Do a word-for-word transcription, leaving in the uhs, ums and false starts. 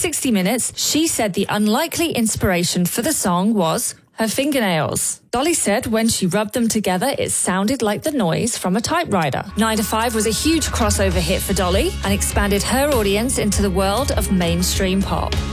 sixty minutes, she said the unlikely inspiration for the song was her fingernails. Dolly said when she rubbed them together, it sounded like the noise from a typewriter. nine to five was a huge crossover hit for Dolly and expanded her audience into the world of mainstream pop.